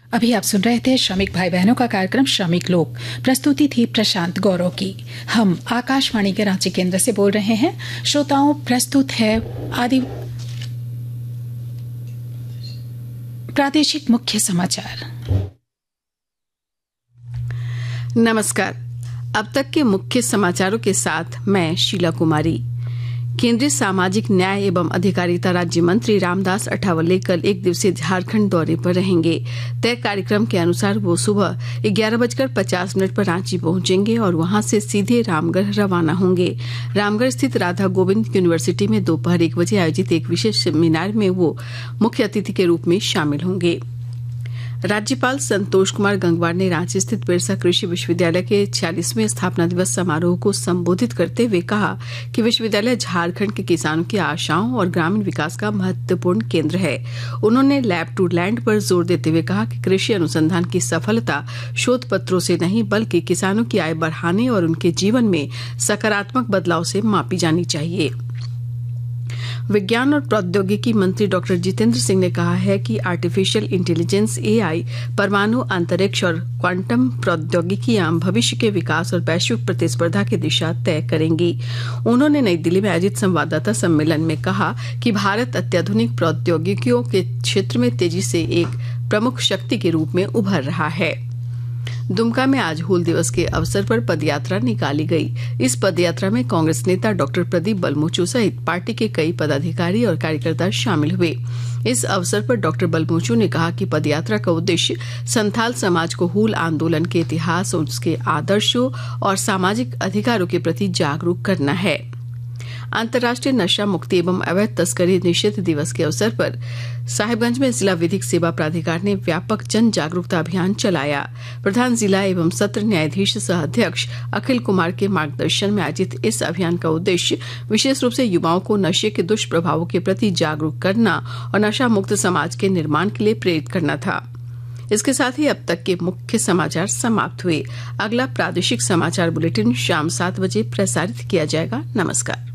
अभी आप सुन रहे थे श्रमिक भाई बहनों का कार्यक्रम श्रमिक लोक। प्रस्तुति थी प्रशांत गौरव की। हम आकाशवाणी के रांची केंद्र से बोल रहे हैं। श्रोताओं, प्रस्तुत है आदि प्रादेशिक मुख्य समाचार। नमस्कार। अब तक के मुख्य समाचारों के साथ मैं शीला कुमारी। केंद्रीय सामाजिक न्याय एवं अधिकारिता राज्य मंत्री रामदास अठावले कल एक दिवसीय झारखंड दौरे पर रहेंगे। तय कार्यक्रम के अनुसार वो सुबह 11:50 पर रांची पहुंचेंगे और वहां से सीधे रामगढ़ रवाना होंगे। रामगढ़ स्थित राधा गोविंद यूनिवर्सिटी में दोपहर 1 बजे आयोजित एक विशेष सेमिनार में वो मुख्य अतिथि के रूप में शामिल होंगे। राज्यपाल संतोष कुमार गंगवार ने रांची स्थित बिरसा कृषि विश्वविद्यालय के 46वें स्थापना दिवस समारोह को संबोधित करते हुए कहा कि विश्वविद्यालय झारखंड के किसानों की आशाओं और ग्रामीण विकास का महत्वपूर्ण केंद्र है। उन्होंने लैब टू लैंड पर जोर देते हुए कहा कि कृषि अनुसंधान की सफलता शोध पत्रों से नहीं बल्कि किसानों की आय बढ़ाने और उनके जीवन में सकारात्मक बदलाव से मापी जानी चाहिए। विज्ञान और प्रौद्योगिकी मंत्री डॉक्टर जितेंद्र सिंह ने कहा है कि आर्टिफिशियल इंटेलिजेंस एआई परमाणु, अंतरिक्ष और क्वांटम प्रौद्योगिकियां भविष्य के विकास और वैश्विक प्रतिस्पर्धा की दिशा तय करेंगी। उन्होंने नई दिल्ली में आयोजित संवाददाता सम्मेलन में कहा कि भारत अत्याधुनिक प्रौद्योगिकियों के क्षेत्र में तेजी से एक प्रमुख शक्ति के रूप में उभर रहा है। दुमका में आज हूल दिवस के अवसर पर पदयात्रा निकाली गई। इस पदयात्रा में कांग्रेस नेता डॉक्टर प्रदीप बलमोचू सहित पार्टी के कई पदाधिकारी और कार्यकर्ता शामिल हुए। इस अवसर पर डॉक्टर बलमोचू ने कहा कि पदयात्रा का उद्देश्य संथाल समाज को हूल आंदोलन के इतिहास, उसके आदर्शों और सामाजिक अधिकारों के प्रति जागरूक करना है। अंतर्राष्ट्रीय नशा मुक्ति एवं अवैध तस्करी निषेध दिवस के अवसर पर साहिबगंज में जिला विधिक सेवा प्राधिकार ने व्यापक जन जागरूकता अभियान चलाया। प्रधान जिला एवं सत्र न्यायाधीश सह अध्यक्ष अखिल कुमार के मार्गदर्शन में आयोजित इस अभियान का उद्देश्य विशेष रूप से युवाओं को नशे के दुष्प्रभावों के प्रति जागरूक करना और नशा मुक्त समाज के निर्माण के लिए प्रेरित करना था। इसके साथ ही अब तक के मुख्य समाचार समाप्त हुए। अगला प्रादेशिक समाचार बुलेटिन शाम 7 बजे प्रसारित किया जाएगा। नमस्कार।